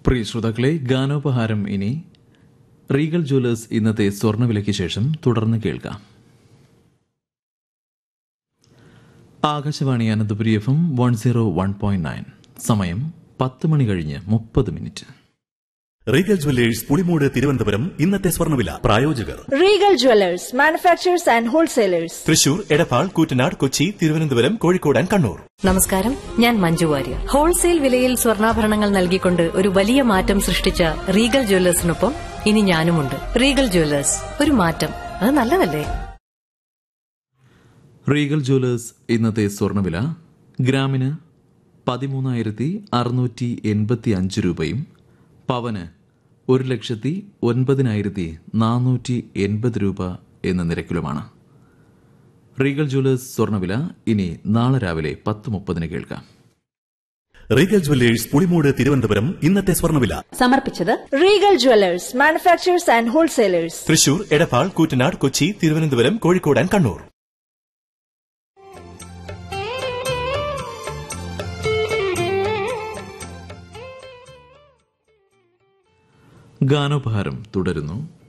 പ്രിയ ശ്രോതാക്കളെ, ഗാനോപഹാരം ഇനി Regal Jewellers ഇന്നത്തെ സ്വർണ്ണവിലയ്ക്ക് ശേഷം തുടർന്ന് കേൾക്കാം. ആകാശവാണി അനന്തപുരി FM 101.9. സമയം 10 മണി കഴിഞ്ഞ് 30 റീഗൽ ജ്വല്ലേഴ്സ് പുളിമൂട് തിരുവനന്തപുരം ഇന്നത്തെ സ്വർണ്ണവില. പ്രായോജകർ Regal Jewellers, manufacturers and wholesalers, Thrissur, Edappal, Koottanad, Kochi, Thiruvananthapuram, Kozhikode and Kannur. നമസ്കാരം, ഞാൻ മഞ്ജു വാര്യർ. ഹോൾസെയിൽ വിലയിൽ സ്വർണ്ണാഭരണങ്ങൾ നൽകിക്കൊണ്ട് ഒരു വലിയ മാറ്റം സൃഷ്ടിച്ച റീഗൽ ജ്വല്ലേഴ്സിനൊപ്പം ഇനി ഞാനുമുണ്ട്. റീഗൽ ജ്വല്ലേഴ്സ്, ഒരു മാറ്റം, അത് നല്ലതല്ലേ? റീഗൽ ജ്വല്ലേഴ്സ് ഇന്നത്തെ സ്വർണ്ണവില ഗ്രാമിന് 13,685 രൂപയും പവന് 1,09,480 രൂപ എന്ന നിരക്കിലുമാണ്. റീഗൽ ജ്വല്ലേഴ്സ് സ്വർണ്ണവില ഇനി നാളെ രാവിലെ 10:30 കേൾക്കാം. റീഗൽ ജ്വല്ലേഴ്സ് പുളിമൂട് തിരുവനന്തപുരം ഇന്നത്തെ സ്വർണ്ണവില സമർപ്പിച്ചത് Regal Jewellers, manufacturers and wholesalers, Thrissur, Edappal, Koottanad, Kochi, Thiruvananthapuram, Kozhikode and Kannur. ഗാനോപഹാരം തുടരുന്നു.